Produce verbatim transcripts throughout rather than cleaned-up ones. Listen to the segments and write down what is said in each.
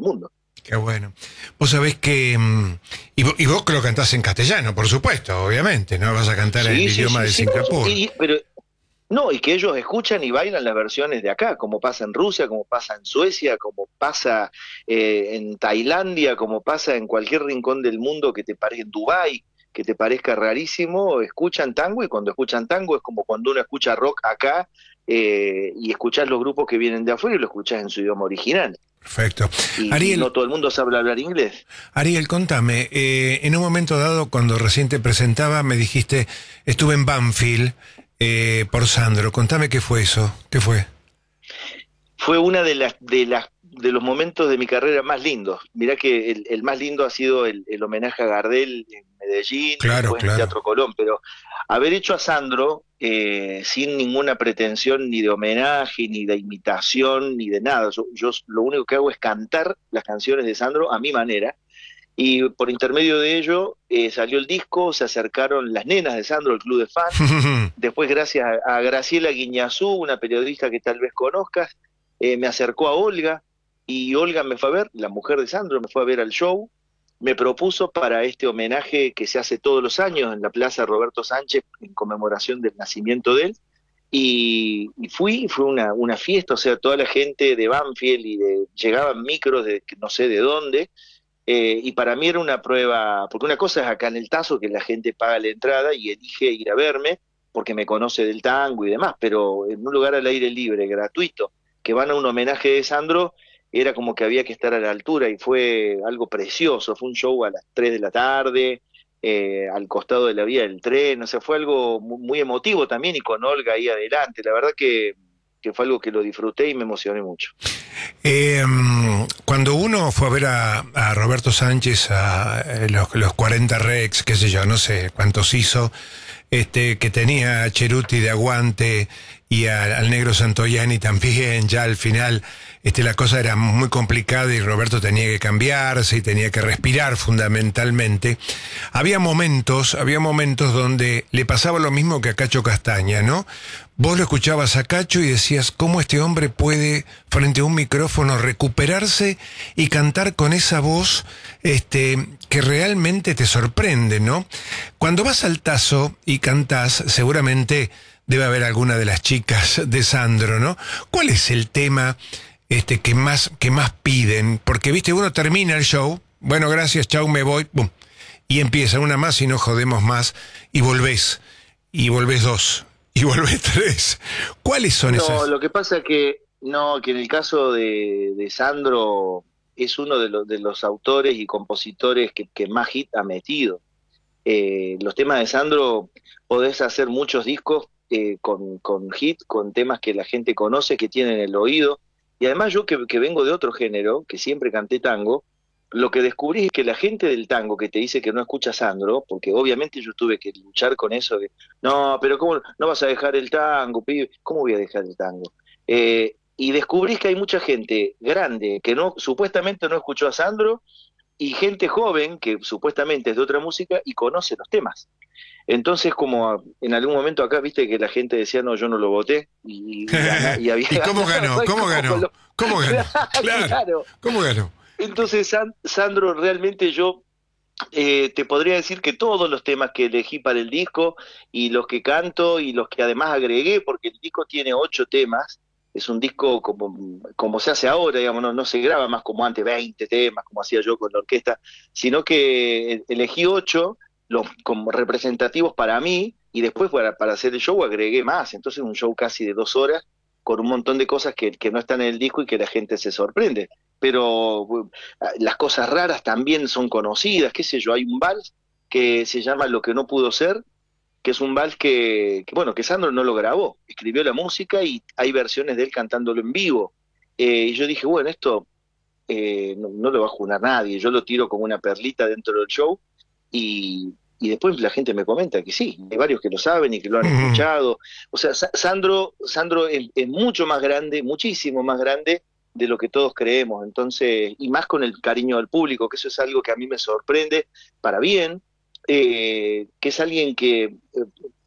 mundo. Qué bueno. Vos sabés que... mm, Y vos, y vos que lo cantás en castellano, por supuesto, obviamente, no vas a cantar en el Sí, sí, idioma sí, de sí, por su- Singapur. y- pero no, y que ellos escuchan y bailan las versiones de acá, como pasa en Rusia, como pasa en Suecia, como pasa eh, en Tailandia, como pasa en cualquier rincón del mundo que te parezca, en Dubái, que te parezca rarísimo, escuchan tango y cuando escuchan tango es como cuando uno escucha rock acá eh, y escuchás los grupos que vienen de afuera y lo escuchás en su idioma original. Perfecto. Y, y Ariel, no todo el mundo sabe hablar inglés. Ariel, contame, eh, en un momento dado, cuando recién te presentaba, me dijiste, estuve en Banfield eh, por Sandro. Contame qué fue eso, qué fue. Fue una de las de las de los momentos de mi carrera más lindos. Mirá que el, el más lindo ha sido el, el homenaje a Gardel en Medellín y Claro, después en el claro. Teatro Colón, pero haber hecho a Sandro eh, sin ninguna pretensión ni de homenaje, ni de imitación, ni de nada. Yo, yo lo único que hago es cantar las canciones de Sandro a mi manera. Y por intermedio de ello eh, salió el disco, se acercaron las nenas de Sandro, el club de fans. Después, gracias a, a Graciela Guiñazú, una periodista que tal vez conozcas, eh, me acercó a Olga y Olga me fue a ver, la mujer de Sandro, me fue a ver al show, me propuso para este homenaje que se hace todos los años en la Plaza Roberto Sánchez en conmemoración del nacimiento de él. Y, y fui, fue una, una fiesta, o sea, toda la gente de Banfield y de, llegaban micros de no sé de dónde, eh, y para mí era una prueba, porque una cosa es acá en el Tazo, que la gente paga la entrada y elige ir a verme, porque me conoce del tango y demás, pero en un lugar al aire libre, gratuito, que van a un homenaje de Sandro, era como que había que estar a la altura y fue algo precioso, fue un show a las tres de la tarde, eh, al costado de la vía del tren, o sea, fue algo muy, muy emotivo también y con Olga ahí adelante, la verdad que, que fue algo que lo disfruté y me emocioné mucho. Eh, cuando uno fue a ver a, a Roberto Sánchez, a eh, los, los cuarenta Rex, qué sé yo, no sé cuántos hizo, este, que tenía a Cheruti de aguante y a- al negro Santoyani también, ya al final este, la cosa era muy complicada y Roberto tenía que cambiarse y tenía que respirar fundamentalmente. Había momentos, había momentos donde le pasaba lo mismo que a Cacho Castaña, ¿no? Vos lo escuchabas a Cacho y decías, ¿cómo este hombre puede, frente a un micrófono, recuperarse y cantar con esa voz este, que realmente te sorprende, ¿no? Cuando vas al Tazo y cantás, seguramente debe haber alguna de las chicas de Sandro, ¿no? ¿Cuál es el tema este, que más, que más piden? Porque, viste, uno termina el show, bueno, gracias, chau, me voy, pum, y empieza una más y no jodemos más, y volvés, y volvés dos, y volvés tres. ¿Cuáles son No, esas? lo que pasa es que, no, que en el caso de, de Sandro es uno de los, de los autores y compositores que, que más hit ha metido. Eh, los temas de Sandro, podés hacer muchos discos eh, con, con hit, con temas que la gente conoce, que tienen el oído. Y además yo que, que vengo de otro género, que siempre canté tango, lo que descubrí es que la gente del tango que te dice que no escucha a Sandro, porque obviamente yo tuve que luchar con eso de, no, pero ¿cómo no vas a dejar el tango, pibe? ¿Cómo voy a dejar el tango? Eh, y descubrís que hay mucha gente grande que no supuestamente no escuchó a Sandro y gente joven que supuestamente es de otra música y conoce los temas. Entonces, como en algún momento acá, viste que la gente decía, no, yo no lo voté, y, y, gana, y había ¿Y cómo ganado, ganó? y ¿Cómo como ganó? lo- ¿Cómo ganó? Claro. claro. ¿Cómo ganó? Entonces, San- Sandro, realmente yo eh, te podría decir que todos los temas que elegí para el disco y los que canto y los que además agregué, porque el disco tiene ocho temas, es un disco como, como se hace ahora, digamos, no, no se graba más como antes, veinte temas, como hacía yo con la orquesta, sino que elegí ocho los, como representativos para mí y después para, para hacer el show agregué más, entonces un show casi de dos horas con un montón de cosas que, que no están en el disco y que la gente se sorprende. Pero las cosas raras también son conocidas, qué sé yo, hay un vals que se llama Lo que no pudo ser, que es un vals que, que bueno, que Sandro no lo grabó, escribió la música y hay versiones de él cantándolo en vivo. Eh, y yo dije, bueno, esto eh, no, no lo va a jugar nadie, yo lo tiro como una perlita dentro del show y, y después la gente me comenta que sí, hay varios que lo saben y que lo han Mm. escuchado. O sea, Sa- Sandro, Sandro es, es mucho más grande, muchísimo más grande de lo que todos creemos, entonces, y más con el cariño del público, que eso es algo que a mí me sorprende para bien, eh, que es alguien que eh,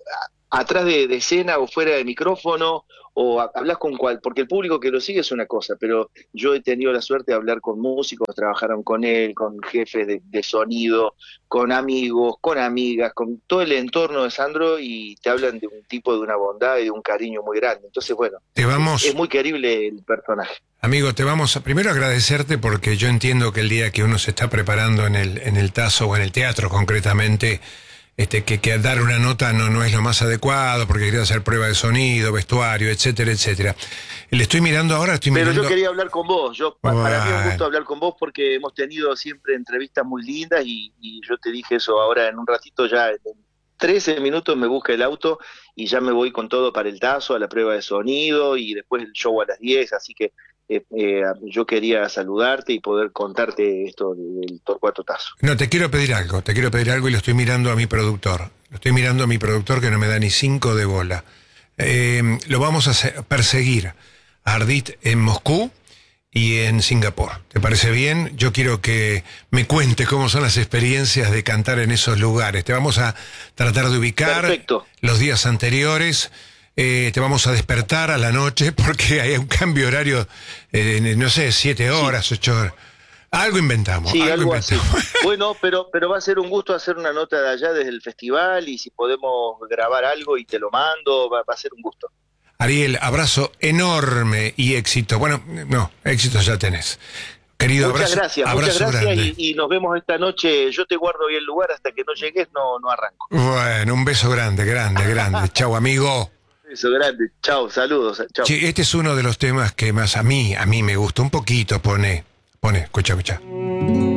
atrás de, de escena o fuera de micrófono, o a- hablas con cual, porque el público que lo sigue es una cosa, pero yo he tenido la suerte de hablar con músicos que trabajaron con él, con jefes de, de sonido, con amigos, con amigas, con todo el entorno de Sandro, y te hablan de un tipo de una bondad y de un cariño muy grande. Entonces, bueno, Te es, es vamos, muy querible el personaje. amigo, te vamos a primero agradecerte porque yo entiendo que el día que uno se está preparando en el, en el Tazo o en el teatro concretamente, este, que, que dar una nota no, no es lo más adecuado porque quería hacer prueba de sonido, vestuario, etcétera, etcétera. Le estoy mirando ahora, estoy Pero mirando. yo quería hablar con vos. Yo, pa- para mí es un Bueno, gusto hablar con vos porque hemos tenido siempre entrevistas muy lindas, y, y yo te dije eso ahora en un ratito, ya en trece minutos me busca el auto y ya me voy con todo para el Tazo, a la prueba de sonido y después el show a las diez. Así que eh, eh, yo quería saludarte y poder contarte esto del Torcuato Tazo. no, te quiero pedir algo, te quiero pedir algo y lo estoy mirando a mi productor. Lo estoy mirando a mi productor que no me da ni cinco de bola. Eh, lo vamos a hacer- perseguir a Ardit en Moscú y en Singapur. ¿Te parece bien? Yo quiero que me cuente cómo son las experiencias de cantar en esos lugares. Te vamos a tratar de ubicar Perfecto. los días anteriores. Eh, te vamos a despertar a la noche porque hay un cambio horario, eh, no sé, siete horas, ocho horas. Algo inventamos, Sí, algo algo así. inventamos. Bueno, pero, pero va a ser un gusto hacer una nota de allá desde el festival, y si podemos grabar algo y te lo mando, va, va a ser un gusto. Ariel, abrazo enorme y éxito. Bueno, no, éxito ya tenés. Querido, Muchas abrazo, gracias, abrazo muchas gracias, grande. y, y nos vemos esta noche. Yo te guardo bien el lugar, hasta que no llegues no, no arranco. Bueno, un beso grande, grande, grande. Chau, amigo. Eso, grande. Chao, saludos. Chao. Che, este es uno de los temas que más a mí, a mí me gusta un poquito. Pone, pone, escucha, escucha.